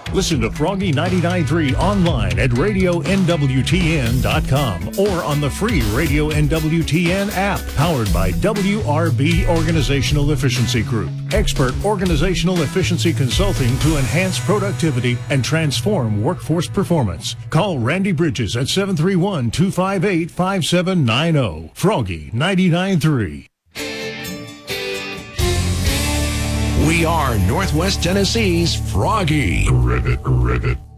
Listen to Froggy 99.3 online at radionwtn.com or on the free Radio NWTN app, powered by WRB Organizational Efficiency Group. Expert organizational efficiency consulting to enhance productivity and transform workforce performance. Call Randy Bridges at 731-258-5790. Froggy 99.3. We are Northwest Tennessee's Froggy. Rivet.